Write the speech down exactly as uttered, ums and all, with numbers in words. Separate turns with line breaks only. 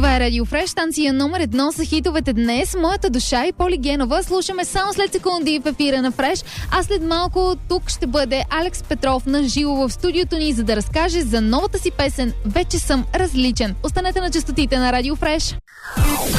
Това е Радио Фреш, станция номер едно са хитовете днес. Моята душа и Поли Генова. Слушаме само след секунди в ефира на Фреш. А след малко тук ще бъде Алекс Петров на живо в студиото ни, за да разкаже за новата си песен "Вече съм различен". Останете на честотите на Радио Фреш.